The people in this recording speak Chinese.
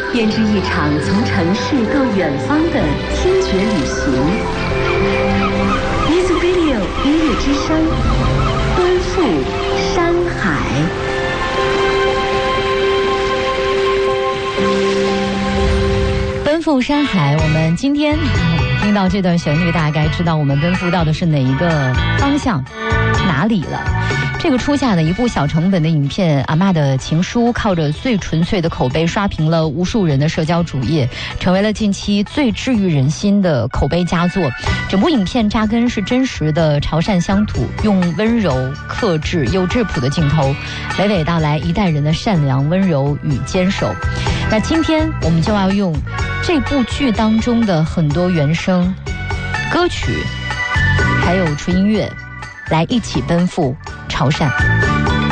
编织一场从城市到远方的听觉旅行。Music Radio 音乐之声，奔赴山海。奔赴山海，我们今天听到这段旋律，大概知道我们奔赴到的是哪一个方向，哪里了。这个初夏的一部小成本的影片《阿嬷的情书》，靠着最纯粹的口碑刷屏了无数人的社交主页，成为了近期最治愈人心的口碑佳作。整部影片扎根是真实的潮汕乡土，用温柔克制又质朴的镜头，娓娓道来一代人的善良、温柔与坚守。那今天我们就要用这部剧当中的很多原声歌曲，还有纯音乐，来一起奔赴潮汕。